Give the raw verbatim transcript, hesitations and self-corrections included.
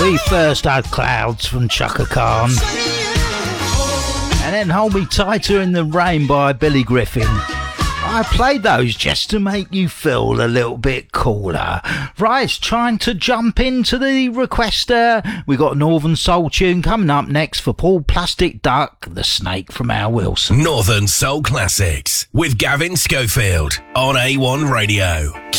We first had Clouds from Chaka Khan, and then Hold Me Tighter in the Rain by Billy Griffin. I played those just to make you feel a little bit cooler. Right, it's trying to jump into the requester. We got a Northern Soul tune coming up next for Paul Plastic Duck, The Snake from Al Wilson. Northern Soul Classics with Gavin Schofield on A one Radio.